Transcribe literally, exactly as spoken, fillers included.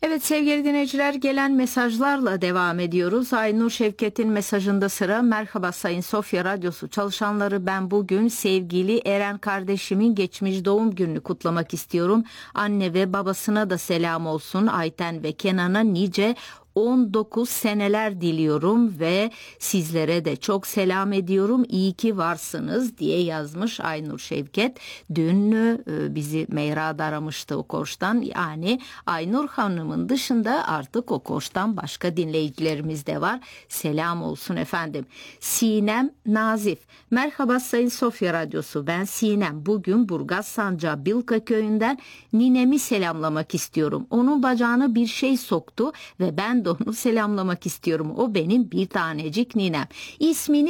Evet sevgili dinleyiciler, gelen mesajlarla devam ediyoruz. Aynur Şevket'in mesajında sıra. Merhaba Sayın Sofya Radyosu çalışanları, ben bugün sevgili Eren kardeşimin geçmiş doğum gününü kutlamak istiyorum. Anne ve babasına da selam olsun. Ayten ve Kenan'a nice on dokuz seneler diliyorum ve sizlere de çok selam ediyorum. İyi ki varsınız diye yazmış Aynur Şevket. Dün e, bizi Meyra'da aramıştı o koğuştan. Yani Aynur Hanım'ın dışında artık o koğuştan başka dinleyicilerimiz de var. Selam olsun efendim. Sinem Nazif. Merhaba Sayın Sofya Radyosu. Ben Sinem. Bugün Burgaz Sancağı Bilka köyünden ninemi selamlamak istiyorum. Onun bacağına bir şey soktu ve ben de onu selamlamak istiyorum. O benim bir tanecik ninem. İsmini